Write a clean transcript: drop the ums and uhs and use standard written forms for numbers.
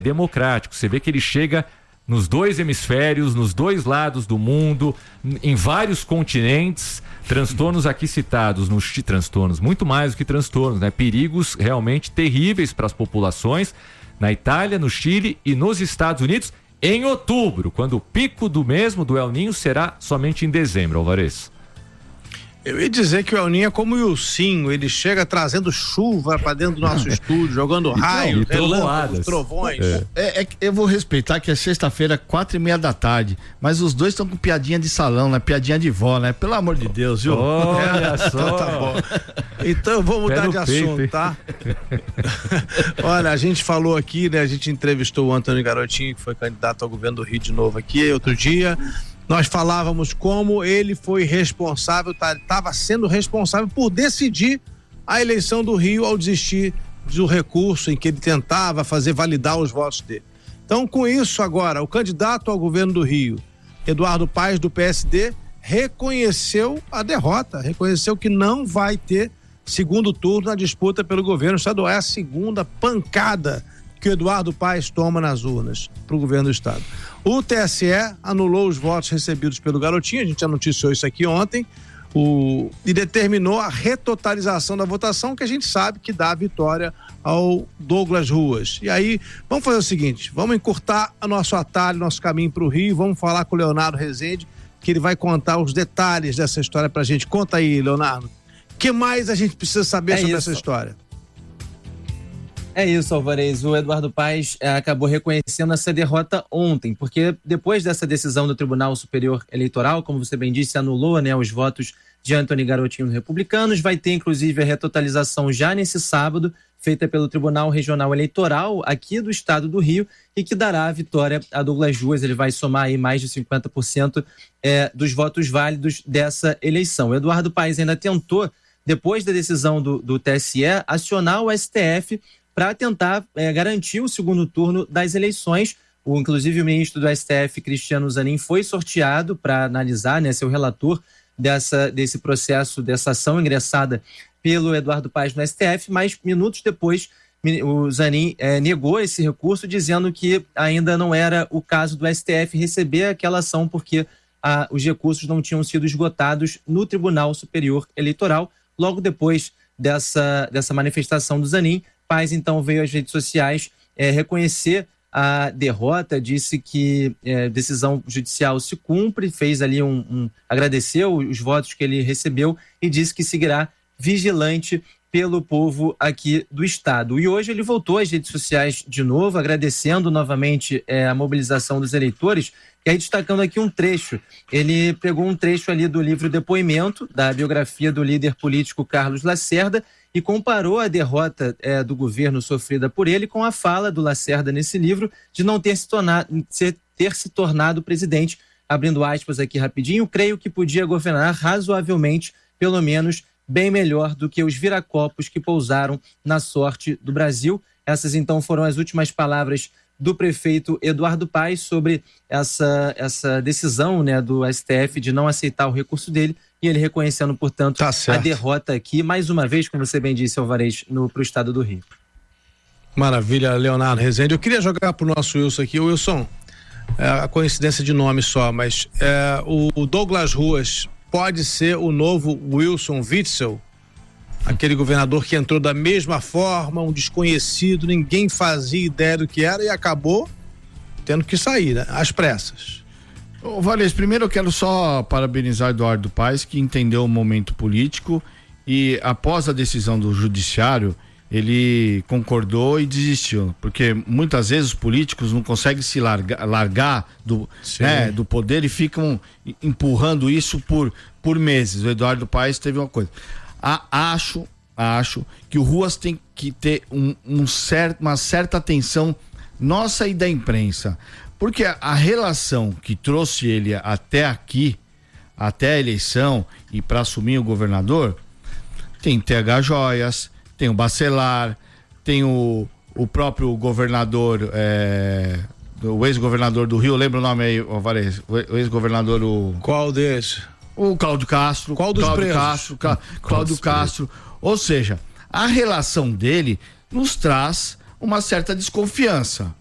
democrático. Você vê que ele chega nos dois hemisférios, nos dois lados do mundo, em vários continentes. Transtornos aqui citados, transtornos, muito mais do que transtornos, né? Perigos realmente terríveis para as populações na Itália, no Chile e nos Estados Unidos em outubro, quando o pico do El Niño será somente em dezembro, Alvarez. Eu ia dizer que o El Niño é como o Ilcinho, ele chega trazendo chuva para dentro do nosso estúdio, jogando raios, relâmpagos, trovões. Eu vou respeitar que é sexta-feira, 4:30 da tarde, mas os dois estão com piadinha de salão, né? Piadinha de vó, né? Pelo amor de Deus, viu? Olha só. Então tá bom. Então eu vou mudar de assunto, tá? Olha, a gente falou aqui, né? A gente entrevistou o Antônio Garotinho, que foi candidato ao governo do Rio de novo aqui, outro dia. Nós falávamos como ele foi responsável, estava sendo responsável por decidir a eleição do Rio ao desistir do recurso em que ele tentava fazer validar os votos dele. Então, com isso agora, o candidato ao governo do Rio, Eduardo Paes, do PSD, reconheceu a derrota, reconheceu que não vai ter segundo turno na disputa pelo governo estadual. É a segunda pancada que o Eduardo Paes toma nas urnas para o governo do estado. O TSE anulou os votos recebidos pelo Garotinho, a gente já noticiou isso aqui ontem, e determinou a retotalização da votação, que a gente sabe que dá a vitória ao Douglas Ruas. E aí, vamos fazer o seguinte, vamos encurtar o nosso atalho, nosso caminho para o Rio, vamos falar com o Leonardo Rezende, que ele vai contar os detalhes dessa história pra gente. Conta aí, Leonardo. O que mais a gente precisa saber sobre essa história? É isso, Alvarez. O Eduardo Paes acabou reconhecendo essa derrota ontem, porque depois dessa decisão do Tribunal Superior Eleitoral, como você bem disse, anulou, né, os votos de Antônio Garotinho dos Republicanos. Vai ter, inclusive, a retotalização já nesse sábado, feita pelo Tribunal Regional Eleitoral aqui do estado do Rio, e que dará a vitória a Douglas Ruas. Ele vai somar aí mais de 50% dos votos válidos dessa eleição. O Eduardo Paes ainda tentou, depois da decisão do TSE, acionar o STF para tentar garantir o segundo turno das eleições. Inclusive o ministro do STF, Cristiano Zanin, foi sorteado para analisar, né, ser o relator desse processo, dessa ação ingressada pelo Eduardo Paes no STF, mas minutos depois o Zanin negou esse recurso, dizendo que ainda não era o caso do STF receber aquela ação porque os recursos não tinham sido esgotados no Tribunal Superior Eleitoral. Logo depois dessa manifestação do Zanin, Paes então veio às redes sociais reconhecer a derrota, disse que decisão judicial se cumpre, fez ali agradeceu os votos que ele recebeu e disse que seguirá vigilante pelo povo aqui do estado. E hoje ele voltou às redes sociais de novo, agradecendo novamente a mobilização dos eleitores, e aí destacando aqui um trecho. Ele pegou um trecho ali do livro Depoimento, da biografia do líder político Carlos Lacerda, e comparou a derrota do governo sofrida por ele com a fala do Lacerda nesse livro de não ter se tornado presidente. Abrindo aspas aqui rapidinho, creio que podia governar razoavelmente, pelo menos bem melhor do que os viracopos que pousaram na sorte do Brasil. Essas então foram as últimas palavras do prefeito Eduardo Paes sobre essa decisão, né, do STF de não aceitar o recurso dele, e ele reconhecendo, portanto, a derrota aqui, mais uma vez, como você bem disse, Alvarez, para o estado do Rio. Maravilha, Leonardo Rezende. Eu queria jogar pro nosso Wilson aqui. Wilson, a coincidência de nome só, mas o Douglas Ruas pode ser o novo Wilson Witzel, aquele governador que entrou da mesma forma, um desconhecido, ninguém fazia ideia do que era e acabou tendo que sair, né? Às pressas. Ô, Valês, primeiro eu quero só parabenizar Eduardo Paes, que entendeu o momento político e após a decisão do judiciário, ele concordou e desistiu, porque muitas vezes os políticos não conseguem se largar do poder e ficam empurrando isso por meses. O Eduardo Paes teve uma coisa. Acho que o Ruas tem que ter uma certa atenção nossa e da imprensa, porque a relação que trouxe ele até aqui, até a eleição e para assumir o governador, tem TH Joias, tem o Bacelar, tem o próprio governador, o ex-governador do Rio, lembra o nome aí, Alvarez? O ex-governador, Qual desses? O Cláudio Castro. Qual dos presos? Cláudio Castro. Ou seja, a relação dele nos traz uma certa desconfiança.